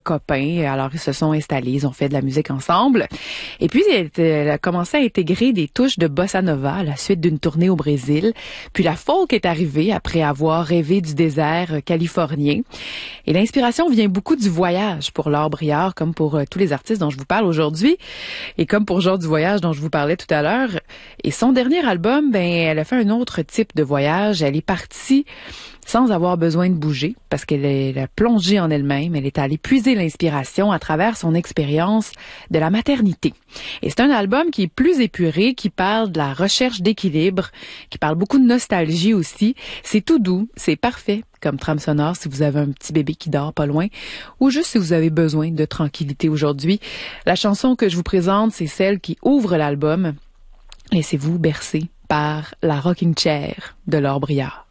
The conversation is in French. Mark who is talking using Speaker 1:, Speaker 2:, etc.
Speaker 1: copains. Alors, ils se sont installés, ils ont fait de la musique ensemble. Et puis, elle a commencé à intégrer des touches de bossa nova à la suite d'une tournée au Brésil. Puis, la folk est arrivée après avoir rêvé du désert californien. Et l'inspiration vient beaucoup du voyage pour Laure Briard, comme pour tous les artistes dont je vous parle aujourd'hui. Et comme pour Genre du voyage dont je vous parlais tout à l'heure. Et son dernier album, elle a fait un autre type de voyage. Elle est partie sans avoir besoin de bouger, parce qu'elle a plongé en elle-même. Elle est allée puiser l'inspiration à travers son expérience de la maternité. Et c'est un album qui est plus épuré, qui parle de la recherche d'équilibre, qui parle beaucoup de nostalgie aussi. C'est tout doux, c'est parfait comme trame sonore si vous avez un petit bébé qui dort pas loin, ou juste si vous avez besoin de tranquillité aujourd'hui. La chanson que je vous présente, c'est celle qui ouvre l'album. Laissez-vous bercer par la rocking chair de Laure Briard.